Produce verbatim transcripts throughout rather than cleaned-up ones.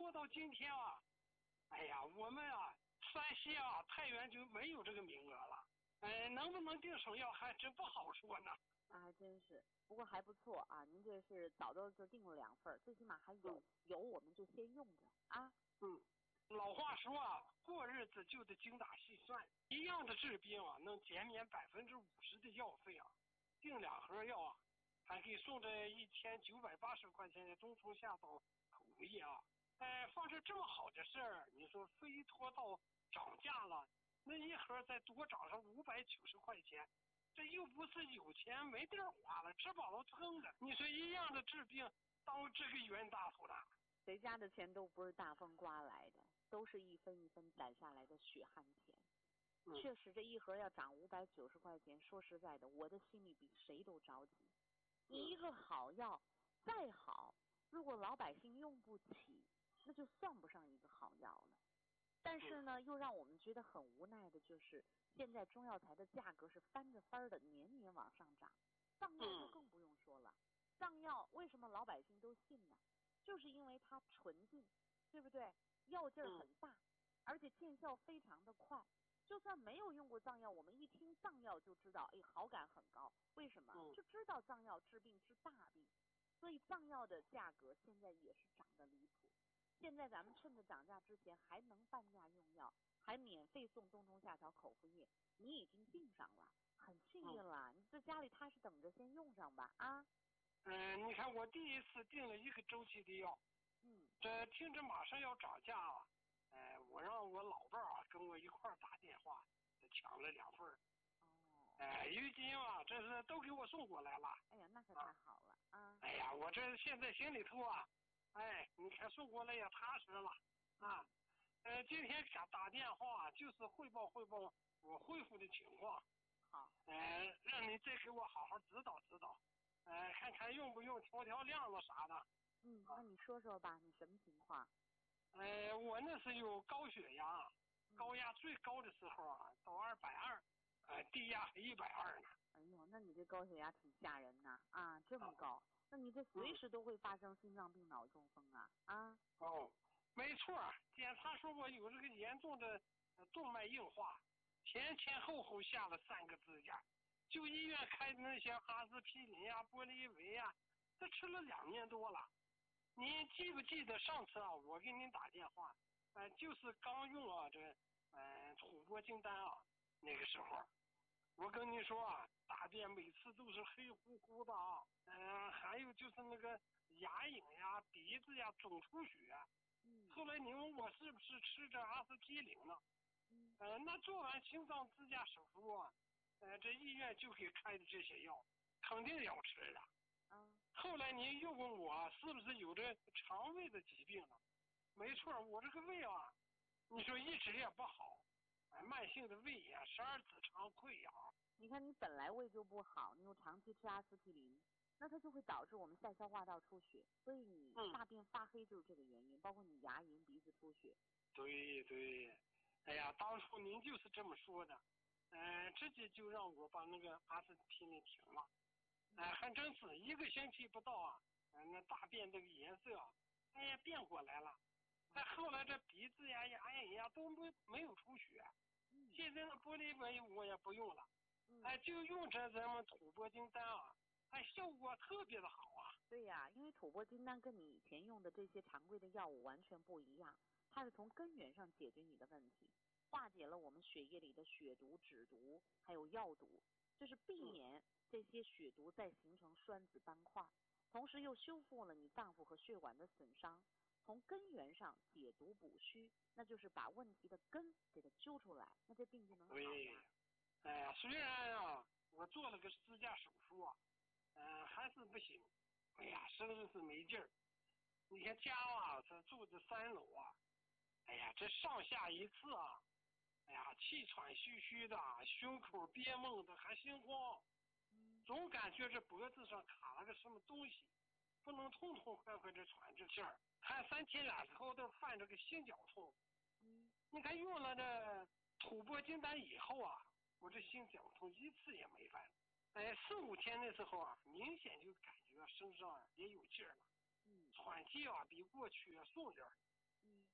拖到今天啊，哎呀，我们啊，山西啊，太原就没有这个名额了。哎，能不能订成药还真不好说呢。 啊，还真是。不过还不错啊，您这是早都就订了两份，最起码还有、嗯、有，我们就先用着啊。 嗯，老话说啊，过日子就得精打细算。一样的治病啊，能减免百分之五十的药费啊。订两盒药啊，还可以送这一千九百八十块钱的冬虫夏草口服液啊。哎，放着这么好的事儿，你说非拖到涨价了，那一盒再多涨上五百九十块钱。这又不是有钱没地儿花了，吃饱了撑的。你说一样的治病，当这个冤大头了。 谁家的钱都不是大风刮来的，都是一分一分攒下来的血汗钱。嗯、确实，这一盒要涨五百九十块钱，说实在的，我的心里比谁都着急。你一个好药再好，如果老百姓用不起，那就算不上一个好药了。但是呢，又让我们觉得很无奈的就是，现在中药材的价格是翻着番的年年往上涨，藏药就更不用说了。藏药为什么老百姓都信呢？就是因为它纯净，对不对？药劲儿很大，而且见效非常的快。就算没有用过藏药，我们一听藏药就知道，哎，好感很高。为什么？就知道藏药治病治大病，所以藏药的价格现在也是涨得离谱。现在咱们趁着涨价之前还能半价用药，还免费送冬虫夏草口服液，你已经订上了，很幸运了。嗯、你在家里踏实等着先用上吧啊。 嗯，你看我第一次订了一个周期的药， 嗯， 这听着马上要涨价了，哎，我让我老伴儿啊跟我一块儿打电话，抢了两份儿。 哦。 哎，浴巾啊，这是都给我送过来了。 哎呀，那可太好了啊！啊哎呀，我这现在心里头啊，哎，你看送过来也踏实了啊。呃，今天想打电话就是汇报汇报我恢复的情况。 好。 呃，让你再给我好好指导指导，呃，看看用不用调调量子啥的。 嗯，那你说说吧，你什么情况？ 呃，我那是有高血压，高压最高的时候啊，到二百二，呃，低压还一百二呢。 哎呦，那你这高血压挺吓人呐啊，这么高，啊、那你这随时都会发生心脏病、脑中风啊啊！ 哦，没错，检查说我有这个严重的动脉硬化，前前后后下了三个支架，就医院开的那些阿司匹林呀、玻利维呀，这吃了两年多了。您记不记得上次啊，我给您打电话，呃，就是刚用啊这，呃，吐蕃金丹啊，那个时候，我跟您说啊，大便每次都是黑乎乎的啊，呃，还有就是那个牙龈呀、鼻子呀总出血。嗯。后来你问我是不是吃着阿司匹林呢？嗯。呃，那做完心脏支架手术啊，呃，这医院就给开的这些药，肯定要吃的。 啊。 后来您又问我是不是有着肠胃的疾病了？没错，我这个胃啊，你说一直也不好，哎，慢性的胃炎、十二指肠溃疡。 你看你本来胃就不好，你又长期吃阿司匹林，那它就会导致我们下消化道出血，所以你大便发黑就是这个原因，嗯、包括你牙龈、鼻子出血。 对对，哎呀，当初您就是这么说的，呃，直接就让我把那个阿司匹林停了。哎、呃，还真是一个星期不到啊，呃、那大便这个颜色啊，哎呀变过来了。再后来这鼻子呀、牙龈呀都没没有出血，嗯、现在那玻璃维我也不用了，哎、呃，就用这咱们吐蕃金丹啊，哎，效果特别的好啊。 对呀、啊，因为吐蕃金丹跟你以前用的这些常规的药物完全不一样，它是从根源上解决你的问题，化解了我们血液里的血毒、脂毒还有药毒，就是避免、嗯。这些血毒再形成栓子斑块，同时又修复了你脏腑和血管的损伤，从根源上解毒补虚，那就是把问题的根给它揪出来，那这病就能好呀。 哎呀，虽然啊，我做了个支架手术啊，嗯、呃，还是不行。哎呀，真是是没劲儿。你看家啊，这住着三楼啊，哎呀，这上下一次啊，哎呀，气喘吁吁的，胸口憋闷的，还心慌。总感觉这脖子上卡了个什么东西，不能痛痛快快的喘着气儿，还三天两头都犯着个心绞痛。嗯，你看用了这吐蕃金丹以后啊，我这心绞痛一次也没犯。哎，四五天的时候啊，明显就感觉身上啊也有劲儿了。嗯，喘气啊比过去顺点儿。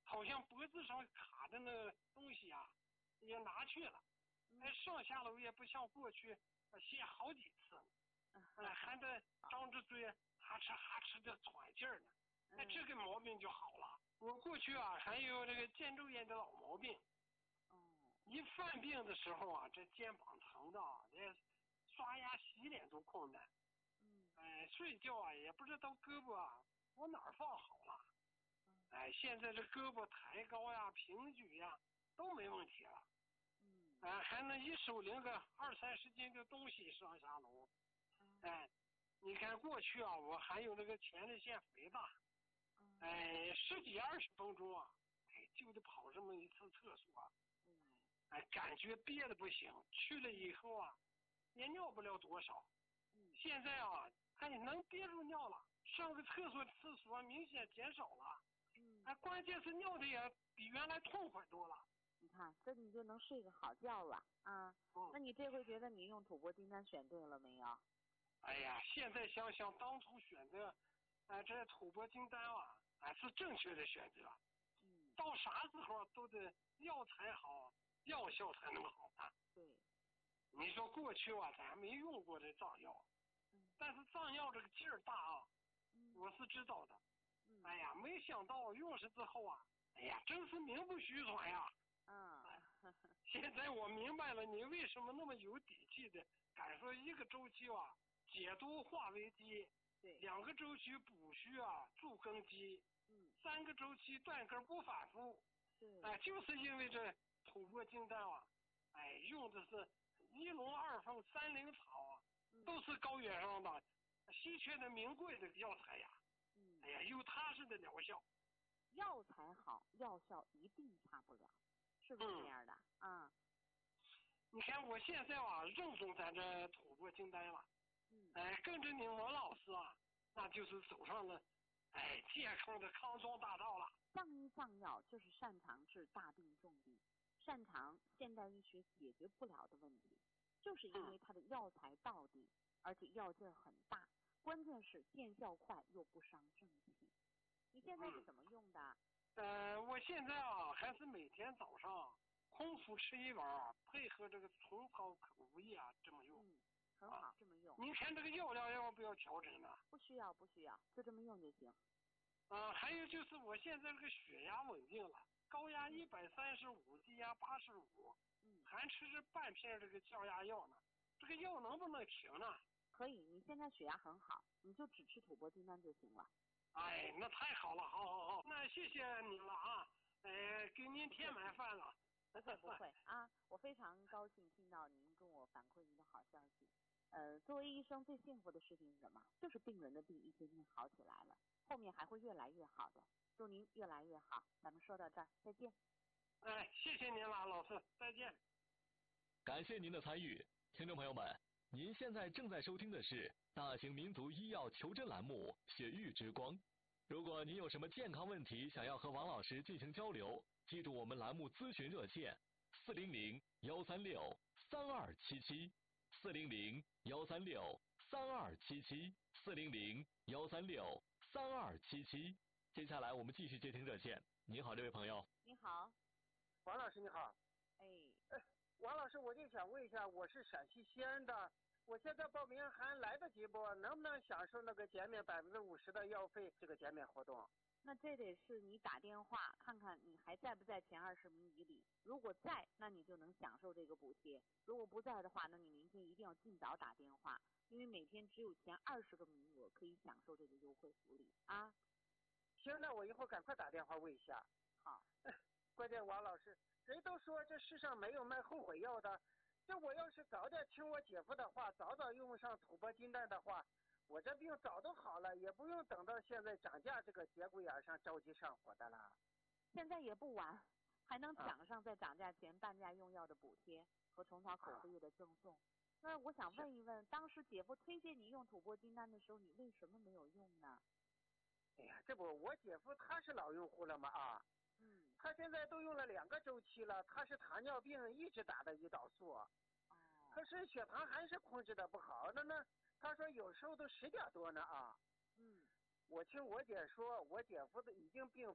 好像脖子上卡的那个东西啊，也拿去了。哎，上下楼也不像过去歇好几次，哎，还得张着嘴哈哧哈哧的喘气儿呢。哎，这个毛病就好了。我过去啊还有这个肩周炎的老毛病。 哦。 一犯病的时候啊，这肩膀疼的，连刷牙洗脸都困难。 嗯。 哎，睡觉啊也不知道胳膊啊往哪儿放好了。哎，现在这胳膊抬高呀、平举呀都没问题了。 嗯。 哎，还能一手拎个二三十斤的东西上下楼。 嗯。 哎，你看过去啊，我还有那个前列腺肥大。 嗯。 哎，十几二十分钟啊，哎，就得跑这么一次厕所。 嗯。 哎，感觉憋的不行，去了以后啊，也尿不了多少。 嗯。 现在啊，哎，能憋住尿了，上个厕所次数明显减少了。 嗯。 哎，关键是尿的也比原来痛快多了。 你看，这你就能睡个好觉了啊。 嗯。 那你这回觉得你用吐蕃金丹选对了没有？ 哎呀，现在想想当初选择，哎，这吐蕃金丹啊，哎是正确的选择。 嗯。 到啥时候都得药材好，药效才能好啊。 对。 你说过去啊，咱没用过这藏药。 嗯。 但是藏药这个劲儿大啊。 嗯。 我是知道的。 嗯。 哎呀，没想到用上之后啊，哎呀，真是名不虚传呀。 嗯。 现在我明白了，你为什么那么有底气的敢说一个周期啊，解毒化为基。 对。 两个周期补虚啊，助根基。 嗯。 三个周期断根不反复。 对。 哎，就是因为这吐蕃金丹啊，哎，用的是一龙二凤三灵草啊，都是高原上的稀缺的名贵的药材呀。 嗯。 哎呀，有踏实的疗效。 药材好，药效一定差不了，是不是这样的？啊、嗯。 你看我现在啊，认同咱这吐蕃金丹了。 嗯。 哎，跟着你王老师啊，那就是走上了哎健康的康庄大道了。 藏医藏药就是擅长治大病重病，擅长现代医学解决不了的问题，就是因为它的药材到底，而且药劲儿很大，关键是见效快又不伤正气。你现在是怎么用的？ 呃，我现在啊，还是每天早上空腹吃一碗，配合这个虫草口服液啊，这么用。 嗯，很好，啊、这么用。 您看这个药量要不要调整呢？ 不需要，不需要，就这么用就行。 啊，还有就是我现在这个血压稳定了，高压一百三十五，低压八十五， 嗯， 还吃着半片这个降压药呢，这个药能不能停呢？ 可以，你现在血压很好，你就只吃吐蕃金丹就行了。 哎，那太好了，好好好，那谢谢您了啊，呃，给您添满饭了。 不会不会啊，我非常高兴听到您跟我反馈您的好消息。呃，作为医生最幸福的事情是什么？就是病人的病一天天好起来了，后面还会越来越好的。祝您越来越好，咱们说到这儿，再见。 哎，谢谢您了，老师，再见。 感谢您的参与，听众朋友们，您现在正在收听的是大型民族医药求诊栏目《血域之光》。如果您有什么健康问题想要和王老师进行交流，记住我们栏目咨询热线：四零零幺三六三二七七，四零零幺三六三二七七，四零零幺三六三二七七。接下来我们继续接听热线。您好，这位朋友。 你好， 王老师你好。 哎。 哎，王老师，我就想问一下，我是陕西西安的，我现在报名还来得及不？能不能享受那个减免百分之五十的药费这个减免活动？ 那这得是你打电话看看你还在不在前二十名以里，如果在，那你就能享受这个补贴；如果不在的话，那你明天一定要尽早打电话，因为每天只有前二十个名额可以享受这个优惠福利啊。 行，那我以后赶快打电话问一下。 好。 关键王老师，人都说这世上没有卖后悔药的，这我要是早点听我姐夫的话，早早用上吐蕃金丹的话，我这病早都好了，也不用等到现在涨价这个节骨眼上着急上火的了。 现在也不晚，还能抢上在涨价前半价用药的补贴和虫草口服液的赠送。那我想问一问，当时姐夫推荐你用吐蕃金丹的时候，你为什么没有用呢？ 哎呀，这不我姐夫他是老用户了嘛啊。 嗯。 他现在都用了两个周期了，他是糖尿病一直打的胰岛素。哦。可是血糖还是控制的不好，那呢？他说有时候都十点多呢啊。 嗯。 我听我姐说，我姐夫的已经病